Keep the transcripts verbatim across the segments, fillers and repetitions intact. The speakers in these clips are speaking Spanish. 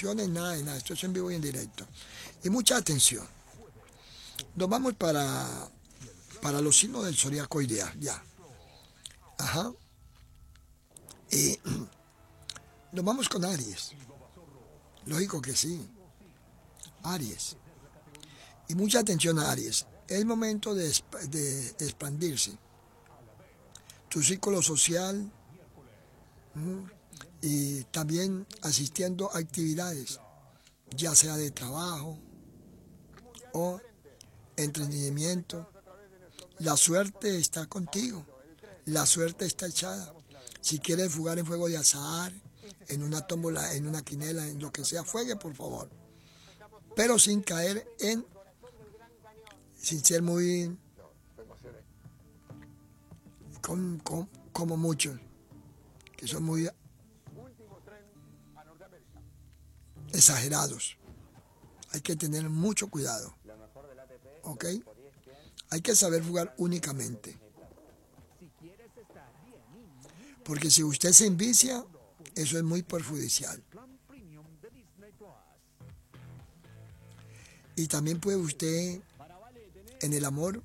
promociones, nada de nada. Esto es en vivo y en directo. Y mucha atención. Nos vamos para, para los signos del zodiaco ideal, ya. Ajá. Y nos vamos con Aries. Lógico que sí. Aries. Y mucha atención a Aries. Es momento de, de expandirse. Tu círculo social ¿m? Y también asistiendo a actividades, ya sea de trabajo o entretenimiento. La suerte está contigo. La suerte está echada. Si quieres jugar en juego de azar, en una tómbola, en una quinela, en lo que sea, juegue por favor. Pero sin caer en, sin ser muy, con, con, como muchos, que son muy exagerados. Hay que tener mucho cuidado. ¿Ok? Hay que saber jugar únicamente. Porque si usted se envicia, eso es muy perjudicial. Y también puede usted, en el amor,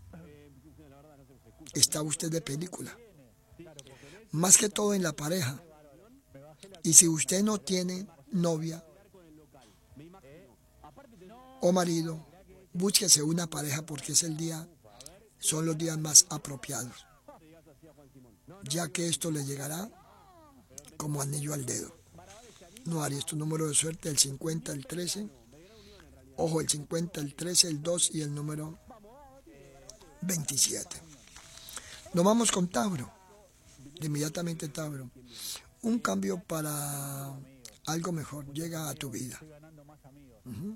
está usted de película. Más que todo en la pareja. Y si usted no tiene novia o marido, búsquese una pareja porque es el día, son los días más apropiados. Ya que esto le llegará como anillo al dedo. No, Aries, tu número de suerte, el cincuenta, el trece. Ojo, el cincuenta, el trece, el dos y el número veintisiete. Nos vamos con Tauro. De inmediatamente Tauro. Un cambio para algo mejor llega a tu vida. Uh-huh.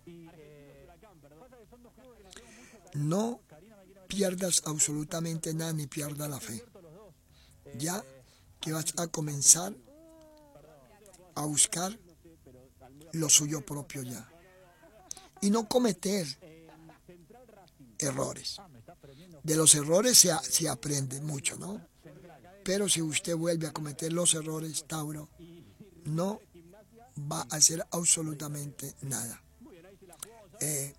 No pierdas absolutamente nada ni pierdas la fe. Ya que vas a comenzar a buscar lo suyo propio ya. Y no cometer errores. De los errores se, se aprende mucho, ¿no? Pero si usted vuelve a cometer los errores, Tauro, no va a hacer absolutamente nada. Eh,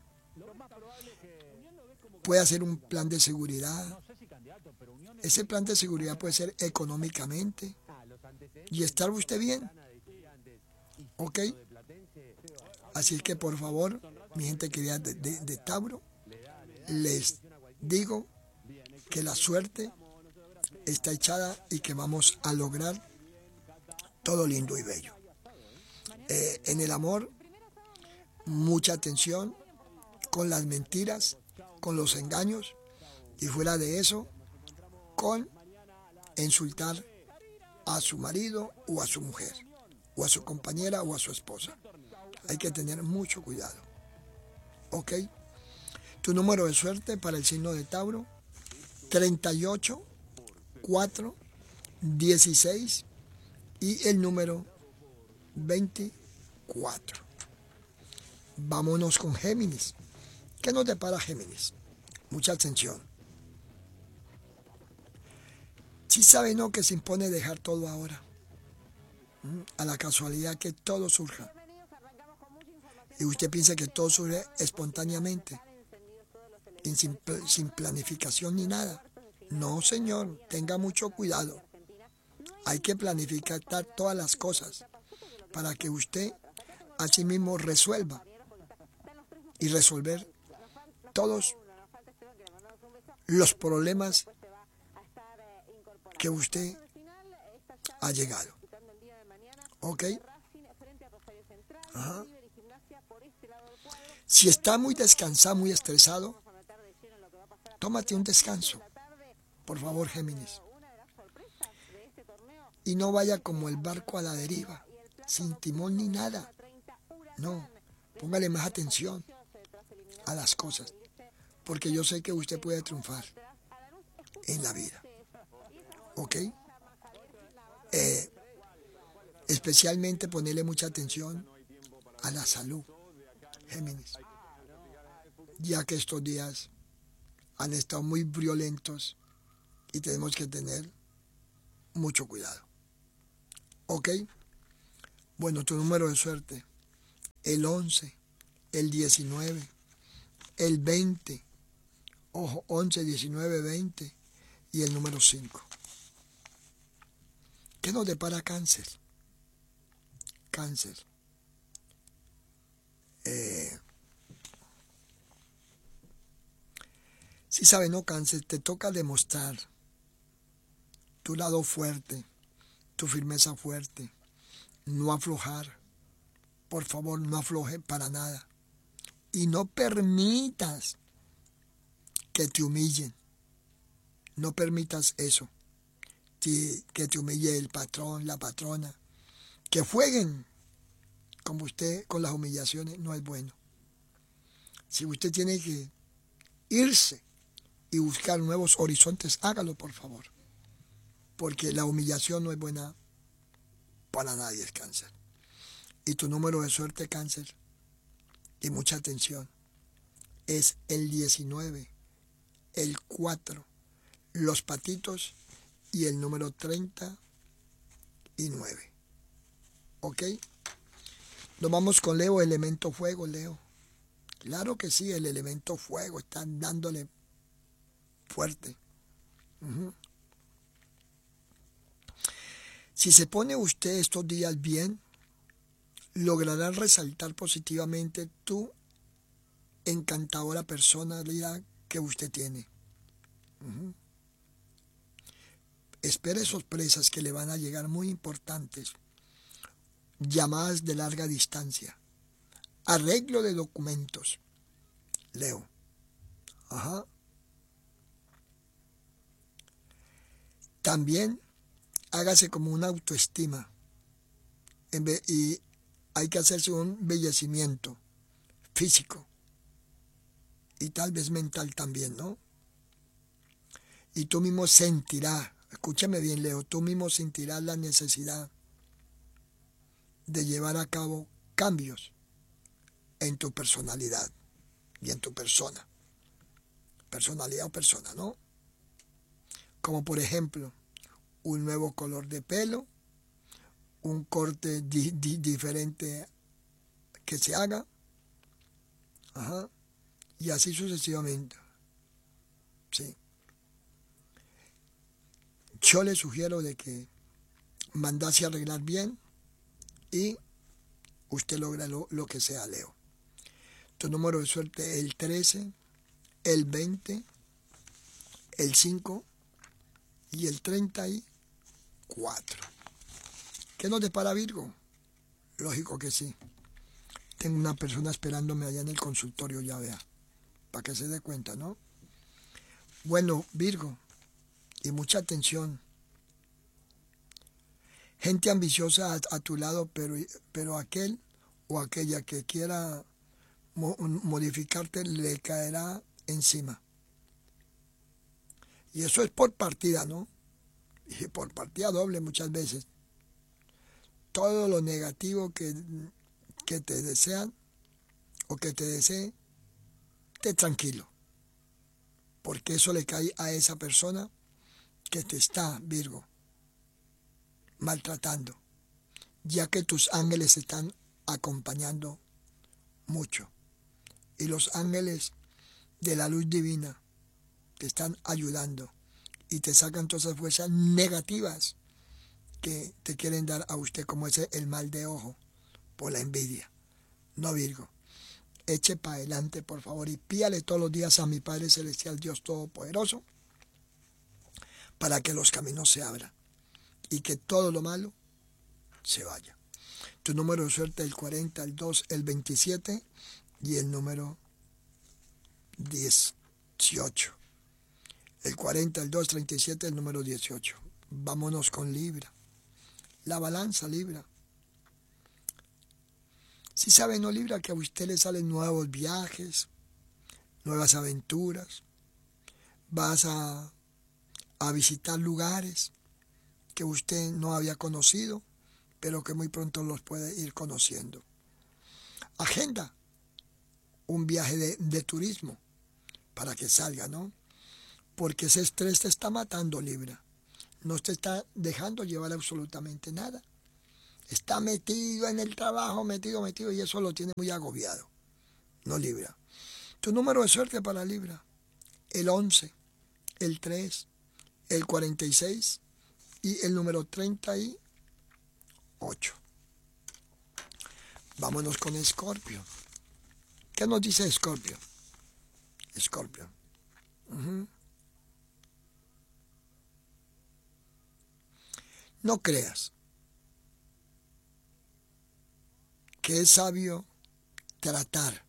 puede hacer un plan de seguridad. Ese plan de seguridad puede ser económicamente y estar usted bien. ¿Ok? Así que por favor, mi gente querida de, de, de Tauro, les digo que la suerte está echada y que vamos a lograr todo lindo y bello. Eh, en el amor, mucha atención con las mentiras, con los engaños y fuera de eso, con insultar a su marido o a su mujer, o a su compañera o a su esposa. Hay que tener mucho cuidado. ¿Ok? Tu número de suerte para el signo de Tauro, treinta y ocho, cuatro, dieciséis y el número veinticuatro. Vámonos con Géminis. ¿Qué nos depara Géminis? Mucha atención. Si sabe, ¿no?, que se impone dejar todo ahora. ¿Mm? A la casualidad que todo surja. Y usted piensa que todo surge espontáneamente. Y sin, sin planificación ni nada. No, señor. Tenga mucho cuidado. Hay que planificar todas las cosas para que usted así mismo resuelva y resolver todos los problemas que usted ha llegado. ¿Ok? Ajá. Si está muy descansado, muy estresado, tómate un descanso. Por favor, Géminis. Y no vaya como el barco a la deriva, sin timón ni nada. No, póngale más atención a las cosas, porque yo sé que usted puede triunfar en la vida. ¿Ok? Eh, especialmente ponerle mucha atención a la salud, Géminis, ya que estos días han estado muy violentos y tenemos que tener mucho cuidado. ¿Ok? Bueno, tu número de suerte, el once, el diecinueve, el veinte, ojo, once, diecinueve, veinte y el número cinco. ¿Qué nos depara cáncer? Cáncer. Eh, si sabes, no, cáncer, te toca demostrar tu lado fuerte, tu firmeza fuerte, no aflojar. Por favor, no afloje para nada. Y no permitas que te humillen. No permitas eso. Que te humille el patrón, la patrona. Que jueguen como usted con las humillaciones no es bueno. Si usted tiene que irse y buscar nuevos horizontes, hágalo por favor. Porque la humillación no es buena para nadie, es cáncer. Y tu número de suerte, cáncer, y mucha atención, es el diecinueve, el cuatro, los patitos y el número treinta y nueve. ¿Ok? Nos vamos con Leo, elemento fuego, Leo. Claro que sí, el elemento fuego, están dándole fuerte. Uh-huh. Si se pone usted estos días bien, logrará resaltar positivamente tu encantadora personalidad que usted tiene. Uh-huh. Espere sorpresas que le van a llegar muy importantes. Llamadas de larga distancia. Arreglo de documentos. Leo. Ajá. También hágase como una autoestima. Y hay que hacerse un embellecimiento físico. Y tal vez mental también, ¿no? Y tú mismo sentirás, escúchame bien, Leo, tú mismo sentirás la necesidad de llevar a cabo cambios en tu personalidad y en tu persona. Personalidad o persona, ¿no? Como por ejemplo, un nuevo color de pelo, un corte di- di- diferente que se haga, ajá, y así sucesivamente. Sí. Yo le sugiero de que mandase a arreglar bien y usted logra lo, lo que sea, Leo. Tu número de suerte es el trece, el veinte, el cinco y el treinta y cuatro. ¿Qué nos depara Virgo? Lógico que sí. Tengo una persona esperándome allá en el consultorio, ya vea, para que se dé cuenta, ¿no? Bueno, Virgo, y mucha atención. Gente ambiciosa a, a tu lado, pero, pero aquel o aquella que quiera mo, modificarte le caerá encima. Y eso es por partida, ¿no? Y por partida doble muchas veces. Todo lo negativo que, que te desean o que te desee, esté tranquilo. Porque eso le cae a esa persona que te está, Virgo, maltratando, ya que tus ángeles están acompañando mucho. Y los ángeles de la luz divina te están ayudando y te sacan todas esas fuerzas negativas que te quieren dar a usted, como ese el mal de ojo por la envidia. No, Virgo. Eche para adelante, por favor, y pídale todos los días a mi Padre Celestial, Dios Todopoderoso, para que los caminos se abran y que todo lo malo se vaya. Tu número de suerte es el cuarenta, el dos, el veintisiete y el número dieciocho. El cuarenta, el dos, treinta y siete, el número dieciocho. Vámonos con Libra. La balanza, Libra. Si sabe, no, Libra, que a usted le salen nuevos viajes, nuevas aventuras. Vas a, a visitar lugares que usted no había conocido, pero que muy pronto los puede ir conociendo. Agenda un viaje de, de turismo para que salga, ¿no? Porque ese estrés te está matando, Libra. No te está dejando llevar absolutamente nada. Está metido en el trabajo, metido, metido, y eso lo tiene muy agobiado. No, Libra. Tu número de suerte para Libra, el once, el tres, el cuarenta y seis y el número treinta y ocho. Vámonos con Escorpio. ¿Qué nos dice Escorpio? Escorpio. Uh-huh. No creas que es sabio tratar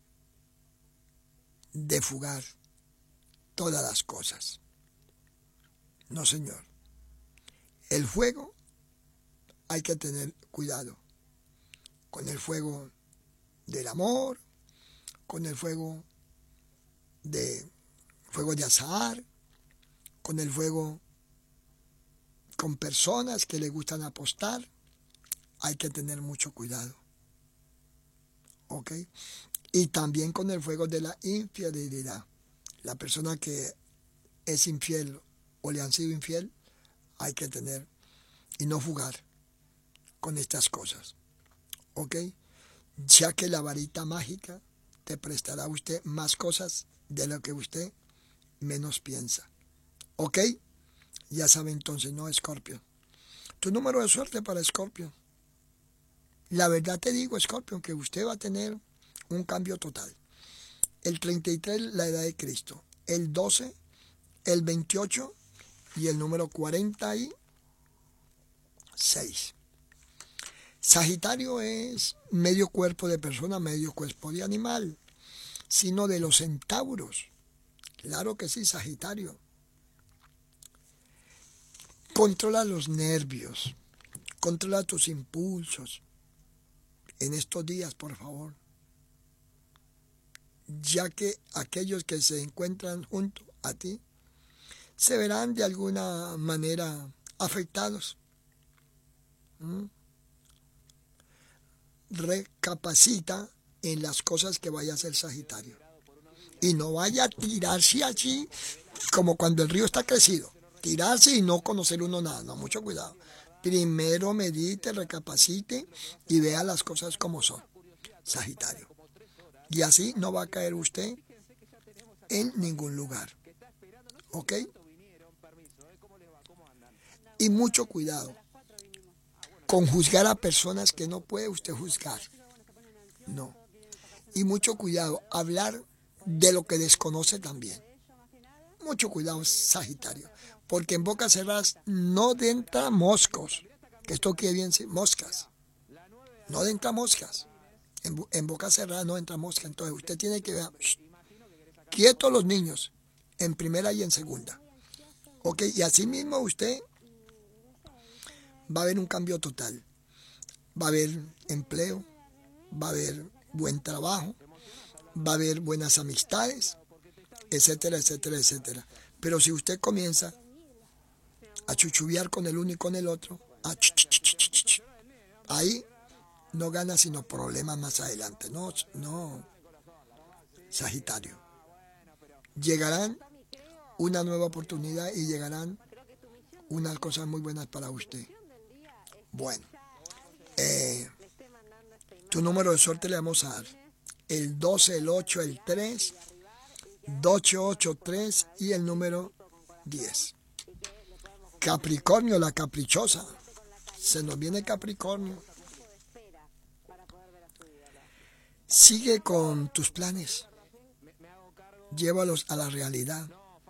de fugar todas las cosas. No, señor. El fuego, hay que tener cuidado con el fuego del amor, con el fuego de fuego de azar, con el fuego con personas que le gustan apostar. Hay que tener mucho cuidado. ¿Ok? Y también con el fuego de la infidelidad. La persona que es infiel o le han sido infiel, hay que tener y no jugar con estas cosas. ¿Ok? Ya que la varita mágica te prestará a usted más cosas de lo que usted menos piensa. ¿Ok? Ya sabe entonces, no, Escorpio. Tu número de suerte para Escorpio. La verdad te digo, Escorpio, que usted va a tener un cambio total. El treinta y tres, la edad de Cristo. El doce, el veintiocho y el número cuarenta y seis. Sagitario es medio cuerpo de persona, medio cuerpo de animal, sino de los centauros. Claro que sí, Sagitario. Controla los nervios, controla tus impulsos en estos días, por favor, ya que aquellos que se encuentran junto a ti se verán de alguna manera afectados. ¿Mm? Recapacita en las cosas que vaya a hacer Sagitario y no vaya a tirarse allí como cuando el río está crecido, tirarse y no conocer uno nada. No, mucho cuidado. Primero medite, recapacite y vea las cosas como son, Sagitario, y así no va a caer usted en ningún lugar. ¿Ok? Y mucho cuidado con juzgar a personas que no puede usted juzgar. No. Y mucho cuidado, hablar de lo que desconoce también. Mucho cuidado, Sagitario, porque en bocas cerradas no entra moscos, que esto quiere bien decir moscas. No entra moscas. En, en boca cerrada no entra mosca. Entonces usted tiene que ver, shh, quietos los niños, en primera y en segunda. ¿Ok? Y así mismo usted va a haber un cambio total. Va a haber empleo, va a haber buen trabajo, va a haber buenas amistades, etcétera, etcétera, etcétera. Pero si usted comienza a chuchubear con el uno y con el otro, a ch ch ch ch ch ch, ahí no gana sino problemas más adelante. No, no, Sagitario. Llegarán una nueva oportunidad y llegarán unas cosas muy buenas para usted. Bueno, eh, tu número de suerte le vamos a dar el doce, el ocho, el tres, dos ocho ocho tres y el número diez. Capricornio, la caprichosa. Se nos viene Capricornio. Sigue con tus planes. Llévalos a la realidad.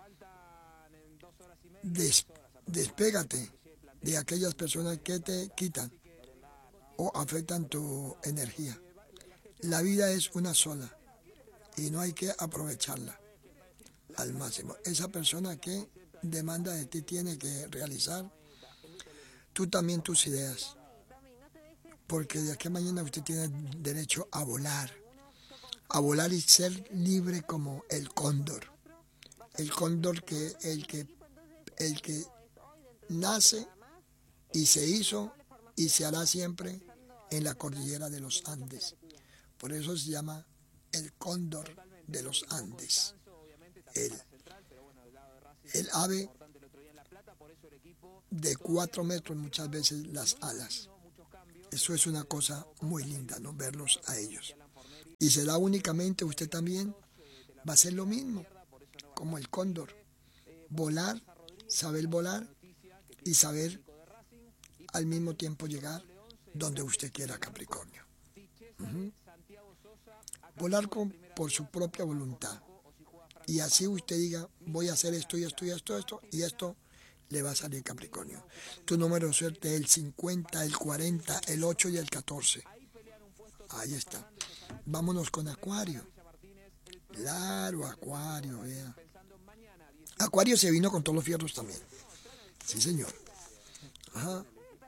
Des, despégate de aquellas personas que te quitan o afectan tu energía. La vida es una sola y no hay que aprovecharla al máximo. Esa persona que demanda de ti tiene que realizar tú también tus ideas, porque de aquí a mañana usted tiene derecho a volar, a volar y ser libre como el cóndor. El cóndor que el que el que nace y se hizo y se hará siempre en la cordillera de los Andes. Por eso se llama el cóndor de los Andes. El, el ave de cuatro metros muchas veces las alas. Eso es una cosa muy linda, ¿no? Verlos a ellos. Y será únicamente usted también, va a ser lo mismo, como el cóndor. Volar, saber volar y saber al mismo tiempo llegar donde usted quiera, Capricornio. Uh-huh. Volar con, por su propia voluntad. Y así usted diga, voy a hacer esto y esto y esto, esto y esto le va a salir, Capricornio. Tu número de suerte es el cincuenta, el cuarenta, el ocho y el catorce. Ahí está. Vámonos con Acuario. Claro, Acuario, vea. Acuario se vino con todos los fierros también. Sí, señor. Ajá.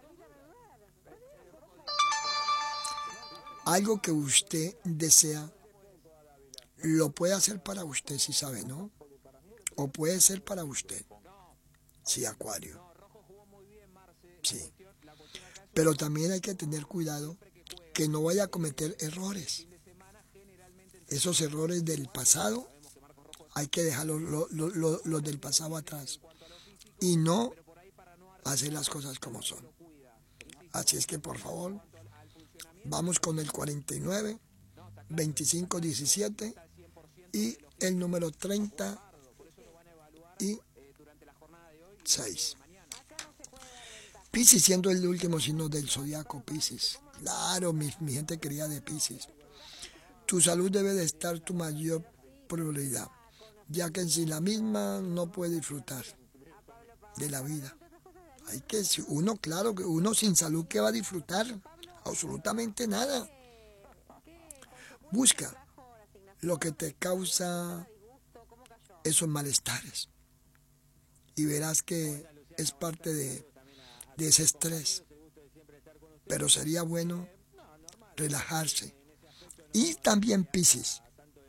Algo que usted desea, lo puede hacer para usted, si sabe, ¿no? O puede ser para usted. Sí, Acuario. Sí. Pero también hay que tener cuidado que no vaya a cometer errores. Esos errores del pasado, hay que dejarlos los lo, lo, lo del pasado atrás. Y no hacer las cosas como son. Así es que, por favor, vamos con el cuarenta y nueve, veinticinco, diecisiete y el número treinta y seis. Piscis siendo el último signo del zodiaco, Piscis. Claro, mi, mi gente querida de Piscis. Tu salud debe de estar tu mayor prioridad, ya que sin la misma no puede disfrutar de la vida. Hay que, uno, claro, que uno sin salud, ¿qué va a disfrutar? Absolutamente nada. Busca lo que te causa esos malestares y verás que es parte de, de ese estrés. Pero sería bueno relajarse. Y también, Piscis,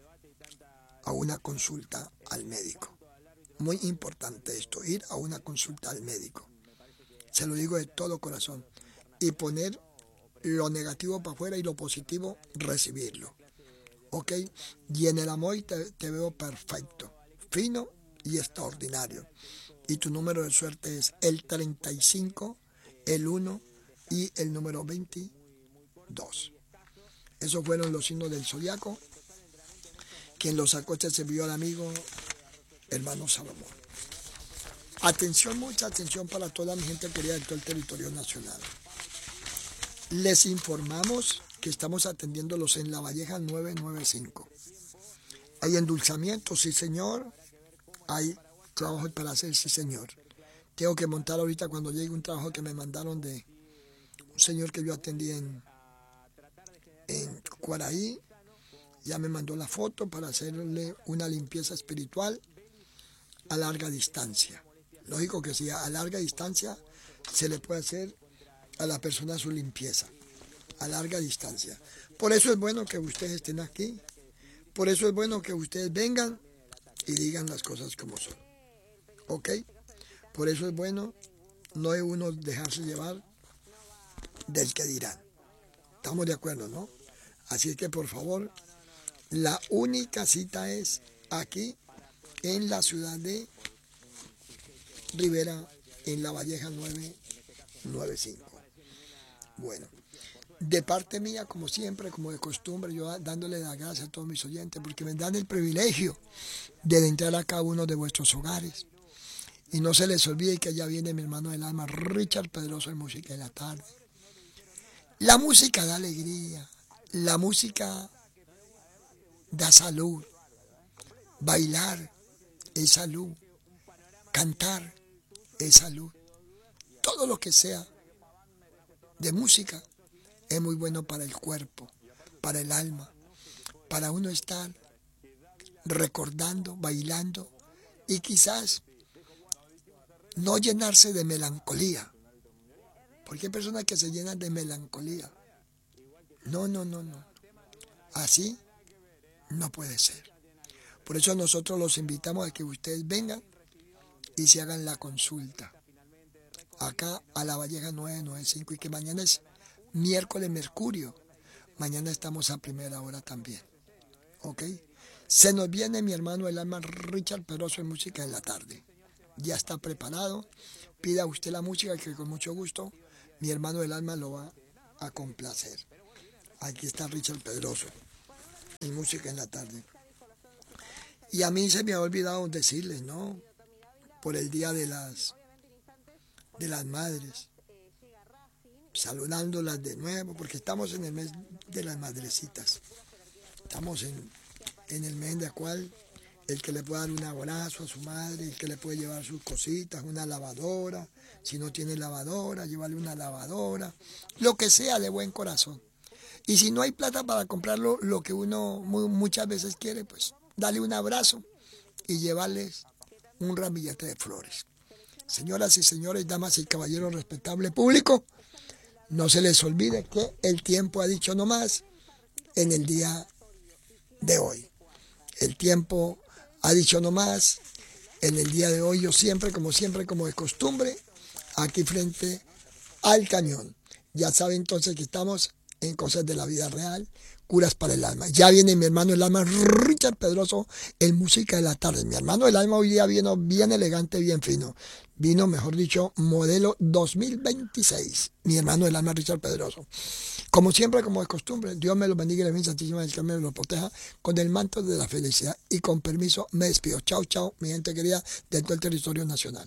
a una consulta al médico. Muy importante esto, ir a una consulta al médico. Se lo digo de todo corazón. Y poner lo negativo para afuera y lo positivo, recibirlo. ¿Ok? Y en el amor te, te veo perfecto, fino y extraordinario. Y tu número de suerte es el treinta y cinco, el uno y el número veintidós. Esos fueron los signos del zodiaco. Quien los sacó este servidor al amigo hermano Salomón. Atención, mucha atención para toda mi gente querida de todo el territorio nacional. Les informamos que estamos atendiéndolos en La Valleja nueve noventa y cinco. Hay endulzamiento, sí señor. Hay trabajo para hacer, sí señor. Tengo que montar ahorita cuando llegue un trabajo que me mandaron de un señor que yo atendí en, en Cuaraí. Ya me mandó la foto para hacerle una limpieza espiritual a larga distancia. Lógico que si a larga distancia se le puede hacer a la persona su limpieza. A larga distancia. Por eso es bueno que ustedes estén aquí. Por eso es bueno que ustedes vengan y digan las cosas como son. ¿Ok? Por eso es bueno no es uno dejarse llevar del que dirán. Estamos de acuerdo, ¿no? Así es que por favor, la única cita es aquí en la ciudad de Rivera, en La Valleja nueve noventa y cinco. Bueno, de parte mía, como siempre, como de costumbre, yo dándole las gracias a todos mis oyentes porque me dan el privilegio de entrar a cada uno de vuestros hogares. Y no se les olvide que allá viene mi hermano del alma, Richard Pedroso, en Música de la Tarde. La música da alegría, la música da salud, bailar es salud, cantar es salud. Todo lo que sea de música es muy bueno para el cuerpo, para el alma, para uno estar recordando, bailando y quizás no llenarse de melancolía. Porque hay personas que se llenan de melancolía. No, no, no, no. Así no puede ser. Por eso nosotros los invitamos a que ustedes vengan y se hagan la consulta. Acá a La Valleja nueve noventa y cinco y que mañana es miércoles Mercurio. Mañana estamos a primera hora también. ¿Ok? Se nos viene mi hermano el alma Richard Pedroso en Música en la Tarde. Ya está preparado. Pida usted la música que con mucho gusto mi hermano del alma lo va a complacer. Aquí está Richard Pedroso, en Música en la Tarde. Y a mí se me ha olvidado decirles, ¿no? Por el Día de las, de las Madres, saludándolas de nuevo, porque estamos en el mes de las madrecitas. Estamos en, en el mes en el cual el que le puede dar un abrazo a su madre, el que le puede llevar sus cositas, una lavadora, si no tiene lavadora, llevarle una lavadora, lo que sea de buen corazón. Y si no hay plata para comprarlo, lo que uno muy, muchas veces quiere, pues darle un abrazo y llevarles un ramillete de flores. Señoras y señores, damas y caballeros, respetable público, no se les olvide que el tiempo ha dicho no más en el día de hoy. El tiempo ha dicho no más en el día de hoy. Yo siempre, como siempre, como de costumbre, aquí frente al cañón. Ya saben entonces que estamos en Cosas de la Vida Real, Curas para el Alma. Ya viene mi hermano el alma, Richard Pedroso, en Música de la Tarde. Mi hermano el alma hoy día vino bien elegante, bien fino. Vino, mejor dicho, modelo dos mil veintiséis. Mi hermano el alma, Richard Pedroso. Como siempre, como de costumbre, Dios me lo bendiga y la Virgen Santísima del Carmen me lo proteja con el manto de la felicidad. Y con permiso, me despido. Chao, chao, mi gente querida, de todo el territorio nacional.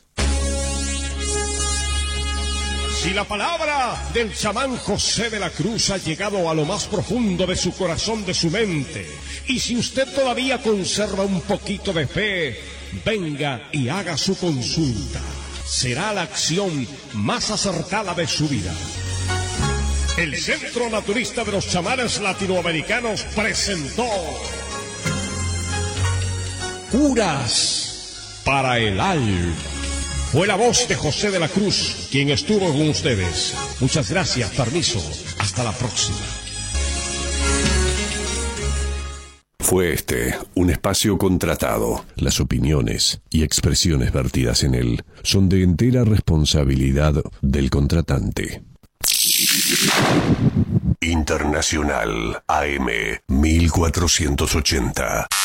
Si la palabra del chamán José de la Cruz ha llegado a lo más profundo de su corazón, de su mente, y si usted todavía conserva un poquito de fe, venga y haga su consulta. Será la acción más acertada de su vida. El Centro Naturista de los Chamanes Latinoamericanos presentó Curas para el Alma. Fue la voz de José de la Cruz quien estuvo con ustedes. Muchas gracias, permiso, hasta la próxima. Fue este un espacio contratado. Las opiniones y expresiones vertidas en él son de entera responsabilidad del contratante. Internacional A M mil cuatrocientos ochenta.